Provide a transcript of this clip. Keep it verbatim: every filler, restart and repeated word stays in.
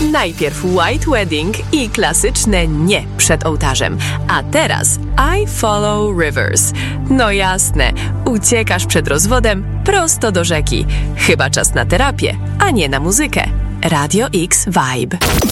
Najpierw White Wedding i klasyczne nie przed ołtarzem. A teraz I Follow Rivers. No jasne, uciekasz przed rozwodem prosto do rzeki. Chyba czas na terapię, a nie na muzykę. Radio X Vibe.